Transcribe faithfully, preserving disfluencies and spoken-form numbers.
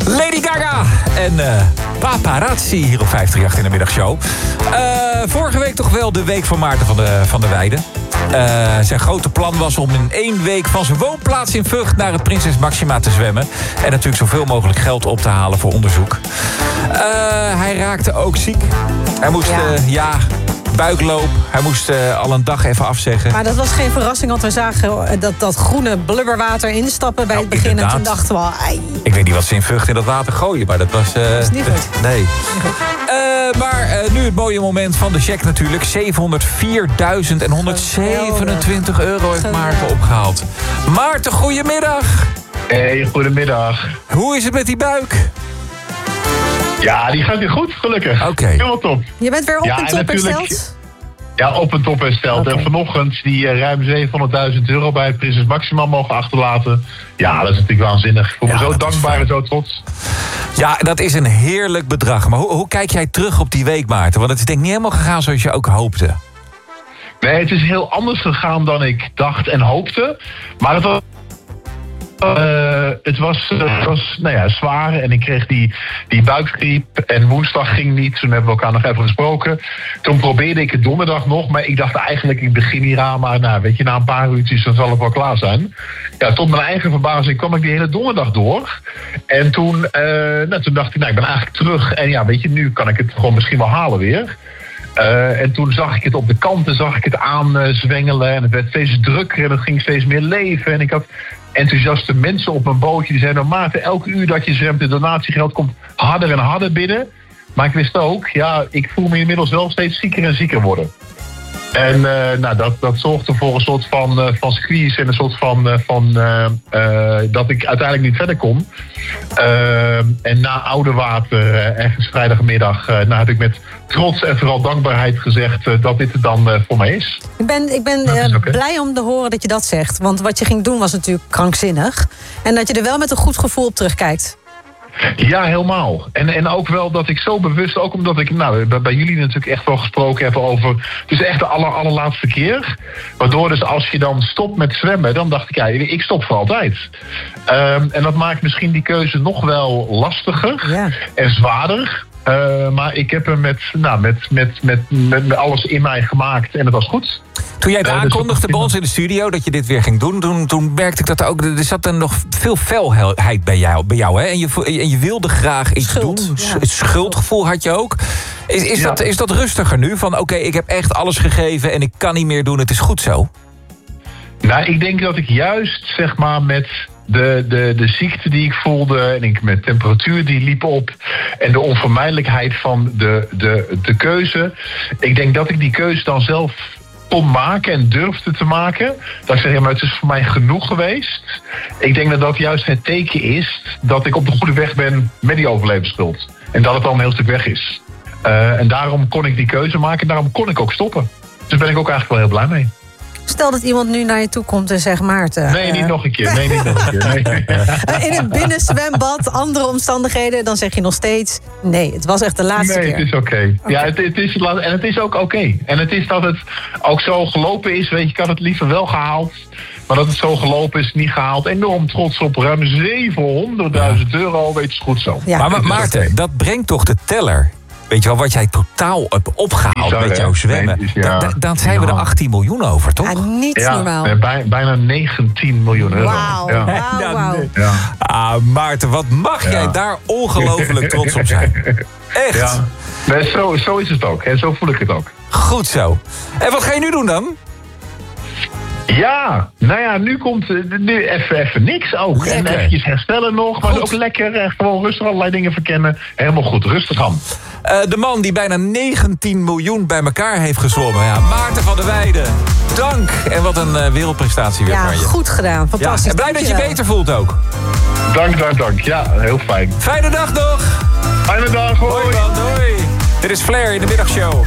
Lady Gaga en uh, Paparazzi hier op vijfendertig in de middagshow. Uh, vorige week toch wel de week van Maarten van, de, van der Weijden. Uh, zijn grote plan was om in één week van zijn woonplaats in Vught naar het Prinses Máxima te zwemmen. En natuurlijk zoveel mogelijk geld op te halen voor onderzoek. Uh, hij raakte ook ziek. Hij moest, ja... Uh, ja buikloop. Hij moest uh, al een dag even afzeggen. Maar dat was geen verrassing, want we zagen dat, dat groene blubberwater instappen bij nou, het begin. Inderdaad. En toen dachten we al, ai. Ik weet niet wat ze in Vught in dat water gooien, maar dat was... Uh, dat is niet goed. Nee. Niet goed. Uh, maar uh, nu het mooie moment van de check natuurlijk. zevenhonderdvierduizend honderdzevenentwintig euro heeft Maarten opgehaald. Maarten, goedemiddag. Hey, goedemiddag. Hoe is het met die buik? Ja, die gaat weer goed, gelukkig. Oké. Okay. Helemaal top. Je bent weer op ja, en top hersteld? Ja, op en top hersteld. Okay. En vanochtend die uh, ruim zevenhonderdduizend euro bij het Prinses Máxima mogen achterlaten. Ja, dat is natuurlijk waanzinnig. Ik voel me ja, zo dankbaar en zo trots. Ja, dat is een heerlijk bedrag. Maar hoe, hoe kijk jij terug op die week, Maarten? Want het is denk ik niet helemaal gegaan zoals je ook hoopte. Nee, het is heel anders gegaan dan ik dacht en hoopte. Maar het was... Uh, het was, uh, het was nou ja, zwaar en ik kreeg die, die buikgriep en woensdag ging niet. Toen hebben we elkaar nog even gesproken. Toen probeerde ik het donderdag nog, maar ik dacht eigenlijk ik begin hier aan, maar nou, weet je, na een paar uurtjes dan zal het wel klaar zijn. Ja, tot mijn eigen verbazing kwam ik die hele donderdag door. En toen, uh, nou, toen dacht ik, nou, ik ben eigenlijk terug en ja, weet je, nu kan ik het gewoon misschien wel halen weer. Uh, en toen zag ik het op de kanten, zag ik het aanzwengelen en het werd steeds drukker en het ging steeds meer leven en ik had enthousiaste mensen op mijn bootje die zeiden, nou Maarten, elke uur dat je zwemt, de donatiegeld komt harder en harder binnen. Maar ik wist ook, ja, ik voel me inmiddels wel steeds zieker en zieker worden. En uh, nou, dat, dat zorgde voor een soort van, uh, van squeeze en een soort van, uh, van uh, uh, dat ik uiteindelijk niet verder kon. Uh, en na Oudewater, uh, ergens vrijdagmiddag, uh, nou, heb ik met trots en vooral dankbaarheid gezegd uh, dat dit het dan uh, voor mij is. Ik ben, ik ben uh, okay. blij om te horen dat je dat zegt. Want wat je ging doen was natuurlijk krankzinnig. En dat je er wel met een goed gevoel op terugkijkt. Ja, helemaal. En, en ook wel dat ik zo bewust, ook omdat ik nou, bij, bij jullie natuurlijk echt wel gesproken heb over... Het is echt de aller, allerlaatste keer. Waardoor dus als je dan stopt met zwemmen, dan dacht ik, ja, ik stop voor altijd. Um, en dat maakt misschien die keuze nog wel lastiger ja. en zwaarder. Uh, maar ik heb hem met, nou, met, met, met, met, met alles in mij gemaakt en het was goed. Toen jij het uh, aankondigde bij ons in de studio dat je dit weer ging doen, toen, toen merkte ik dat er ook, er zat er nog veel felheid bij jou, bij jou hè? En, je, en je wilde graag iets Schuld, doen. Ja. Het schuldgevoel had je ook. Is, is, ja. dat, is dat rustiger nu? Van oké, okay, ik heb echt alles gegeven en ik kan niet meer doen, het is goed zo? Nou, ik denk dat ik juist, zeg maar, met de, de, de ziekte die ik voelde en ik met temperatuur die liep op en de onvermijdelijkheid van de, de, de keuze. Ik denk dat ik die keuze dan zelf kon maken en durfde te maken. Dat ik zeg, ja, maar het is voor mij genoeg geweest. Ik denk dat dat juist het teken is dat ik op de goede weg ben met die overlevingsschuld. En dat het al een heel stuk weg is. Uh, en daarom kon ik die keuze maken en daarom kon ik ook stoppen. Dus ben ik ook eigenlijk wel heel blij mee. Stel dat iemand nu naar je toe komt en zegt, Maarten... Nee, niet uh... nog een keer. Nee, niet nog een keer. Nee. In het binnenzwembad, andere omstandigheden, dan zeg je nog steeds... Nee, het was echt de laatste nee, keer. Nee, het is oké. Okay. Okay. Ja, het, het is, en het is ook oké. Okay. En het is dat het ook zo gelopen is. Weet je, ik had het liever wel gehaald. Maar dat het zo gelopen is, niet gehaald. Enorm trots op ruim zevenhonderdduizend euro. Weet je, goed zo. Ja. Maar, maar Maarten, okay. dat brengt toch de teller... Weet je wel, wat jij totaal hebt opgehaald Bizar, met jouw zwemmen. Nee, ja, da, dan zijn we er achttien miljoen over, toch? Ja, niet ja, normaal. Nee, bij, bijna negentien miljoen euro. Wauw, ja. wauw, wauw. Ja. Ah, Maarten, wat mag ja. jij daar ongelooflijk trots op zijn. Echt. Ja. Nee, zo, zo is het ook. En zo voel ik het ook. Goed zo. En wat ga je nu doen dan? Ja, nou ja, nu komt nu even, even niks ook. Lekker. En eventjes herstellen nog, maar goed. Ook lekker. En gewoon rustig allerlei dingen verkennen. Helemaal goed, rustig aan. Uh, de man die bijna negentien miljoen bij elkaar heeft gezwommen. Ja, Maarten van der Weijden, dank. En wat een uh, wereldprestatie weer ja, van je. Goed gedaan, fantastisch. Ja, en blij dat je beter voelt ook. Dank, dank, dank. Ja, heel fijn. Fijne dag nog. Fijne dag, hoi. Hoi man, hoi. Dit is Flair in de middagshow.